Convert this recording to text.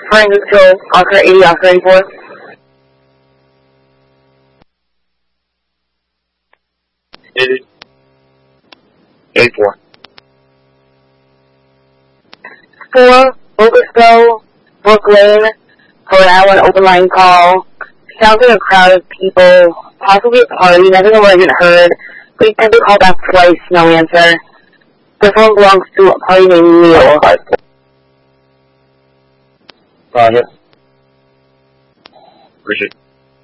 Frank Hill, Oscar 80, Oscar 84. It 84. 4, Oakville, Brooklyn, for now an open line call. Sounds like a crowd of people, possibly a party, nothing wasn't heard. We tried to call back twice, no answer. The phone belongs to a party named Neil. Roger. Appreciate it.